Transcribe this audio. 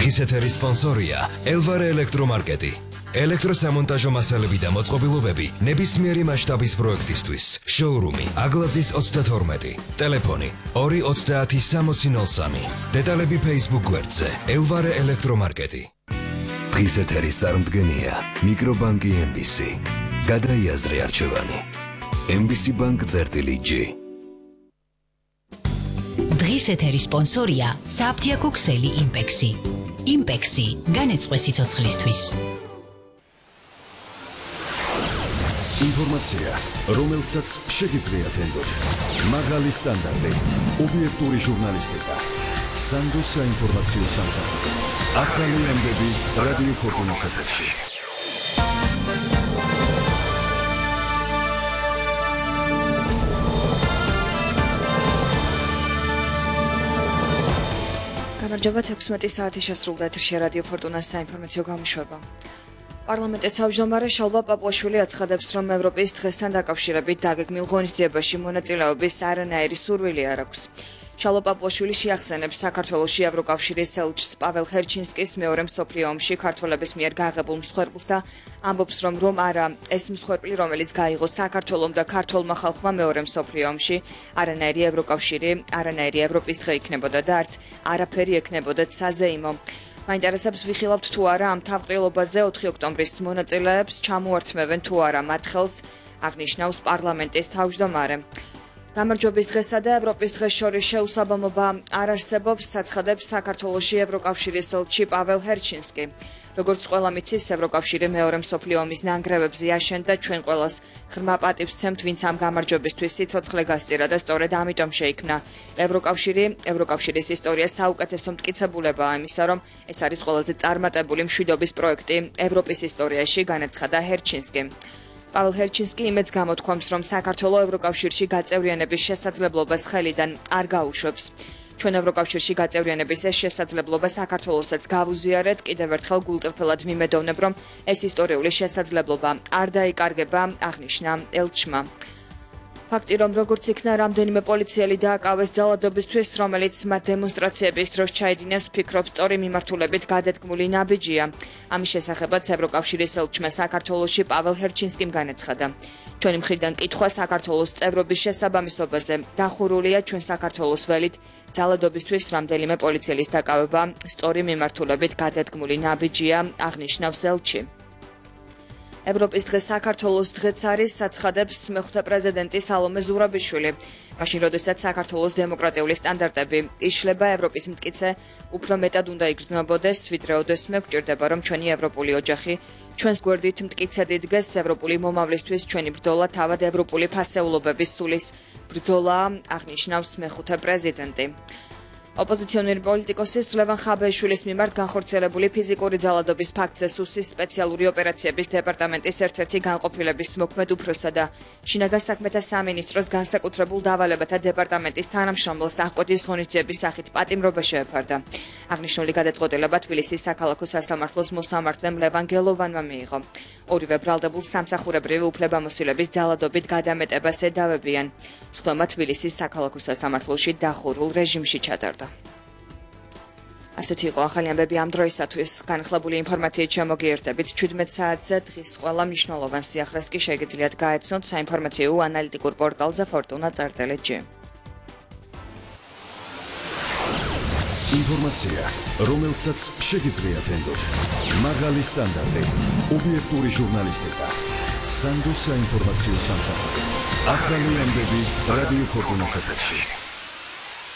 დღის ეთერის სპონსორია ელვარე ელექტრომარკეტი. ელექტროსამონტაჟო მასალები და მოწყობილობები ნებისმიერი მასშტაბის პროექტისთვის. შოურუმი აგლაძის 32. ტელეფონი 2306003. დეტალები Facebook გვერდზე ელვარე ელექტრომარკეტი. დღის ეთერის წარმდგენია მიკრობანკი MBC. გადაიაზრე არჩევანი. MBC Bank-G. დღის ეთერის სპონსორია საფთიაქო ქსელი იმპექსი. იმპექსი განეწყვე სიცოცხლისთვის. ინფორმაცია, რომელსაც შეგიძლიათ ენდოთ. მაღალი სტანდარტი, ობიექტური ჟურნალისტიკა. სანდოს საინფორმაციო სამსახური. ახალი ამბები რადიო ფორტუნას ეთერში. გამარჯობა, 16 საათი შესრულდა ეთერში რადიო ფორტუნას საინფორმაციო გამოშვება. პარლამენტის თავმჯდომარე შალვა პაპუაშვილი აცხადებს, რომ ევროპის დღესთან დაკავშირებით დაგეგმილ ღონისძიებაში მონაწილეობის არანაირი სურვილი არ აქვს. შალვა პაპუაშვილი შეახსენებს საქართველოში ევროკავშირის ელჩს პაվել ჰერჩინსკის მეორე მსოფლიო ომში ქართველების მიერ გააღებულ მსხვერპლს და ამბობს, რომ არა ეს მსხვერპლი, რომელიც გაიღო საქართველომ და ქართველმა ხალხმა მეორე მსოფლიო ომში, არანაირი ევროკავშირი, არანაირი ევროპის დღე იქნებოდა და არც არაფერი ექნებოდა საზეიმო. მაინტერესებს ვიხილავთ თუ არა ამ თავყრილობაზე 4 ოქტომბრის მონაწილეებს ჩამოართმევენ თუ არა მათ ხელს, აღნიშნავს პარლამენტის თავმჯდომარე. გამარჯვების დღესა და ევროპის დღეს შორის შეუსაბამობა არ არსებობს, აცხადებს საქართველოში ევროკავშირის ელჩი პაվել ჰერჩინსკი. როგორც ყველა მიცის, ევროკავშირი მეორე მსოფლიო ომის ნანგრევებზე აშენდა, ჩვენ ყველას ღრმა პატივს ვცემთ, ვინც ამ გამარჯვებისთვის სიცოცხლე გასწირა და სწორედ ამიტომ შეიქმნა ევროკავშირი. ევროკავშირის ისტორია საუკეთესო მტკიცებულებაა იმისა, რომ ეს არის ყველაზე წარმატებული მშვიდობის პროექტი ევროპის ისტორიაში, განაცხადა ჰერჩინსკი. პაվել ჰერჩინსკი იმედს გამოთქვამს, რომ საქართველო ევროკავშირში გაწევრიანების შესაძლებლობას ხელიდან არ გაუშვებს. ჩვენ ევროკავშირში გაწევრიანების ეს შესაძლებლობა საქართველოსაც გავუზიარეთ, კიდევ ერთხელ გულწრფელად ვიმედოვნებ, რომ ეს ისტორიული შესაძლებლობა არ დაიკარგება, აღნიშნა ელჩმა. ფაქტი, რომ როგორც იქნა რამდენიმე პოლიციელი დააკავეს ძალადობისთვის, რომელიც მათ დემონსტრაციების დროს ჩაედინეს, ვფიქრობ, სწორი მიმართულებით გადადგმული ნაბიჯია. ამის შესახებაც ევროკავშირის ელჩმა საქართველოში პაվել ჰერჩინსკიმ განაცხადა. ჩვენი მხრიდან კითხვა საქართველოს წევრობის შესაბამისობაზე დახურულია ჩვენ საქართველოს ველით ძალადობისთვის რამდენიმე პოლიციელის დაკავება სწორი მიმართულებით გადადგმული ნაბიჯია, აღნიშნავს ელჩი. ევროპის დღე საქართველოს დღეც არის, აცხადებს მეხუთე პრეზიდენტი სალომე ზურაბიშვილი. მაშინ, როდესაც საქართველოს დემოკრატიული სტანდარტები იშლება, ევროპის მტკიცე უფრო მეტად უნდა იგრძნობოდეს, ვიდრე ოდესმე გვჭირდება, რომ ჩვენი ევროპული ოჯახი ჩვენს გვერდით მტკიცედ იდგეს. ევროპული მომავლისთვის ჩვენი ბრძოლა თავად ევროპული ფასეულობების სულის ბრძოლაა, აღნიშნავს მეხუთე პრეზიდენტი. ოპოზიციონერი პოლიტიკოსის ლევან ხაბეიშვილის მიმართ განხორციელებული ფიზიკური ძალადობის ფაქტზე სუსის სპეციალური ოპერაციების დეპარტამენტის ერთ-ერთი განყოფილების მოქმედ უფროსა და შინაგან საქმეთა სამინისტროს განსაკუთრებულ დავალებათა დეპარტამენტის თანამშრომელს აღკვეთის ღონისძიების სახით პატიმრობა შეეფარდა. აღნიშნული გადაწყვეტილება თბილისის საქალაქო სასამართლოს მოსამართლემ ლევან გელოვანმა მიიღო. ორივე ბრალდებულ სამსახურებრივი უფლებამოსილების ძალადობით გადამეტებას ედავებიან. სხდომა თბილისის საქალაქო სასამართლოში დახურულ რეჟიმში ჩატარდა. ასეთი იყო ახალი ამბები ამ დროისათვის. განხილებული ინფორმაციით შემოგიერთებით 17 საათზე დღის ყველა მნიშვნელოვან სიახლეს კი შეგიძლიათ გაეცნოთ საინფორმაციო ანალიტიკურ პორტალზე fortuna.gr. ინფორმაცია, რომელსაც შეგიძლიათ ენდოთ. მაღალი სტანდარტი, ობიექტური ჟურნალისტიკა. სანდოს საინფორმაციო სამსახური. ახალი ამბები რადიო ფორტუნას ეთერში.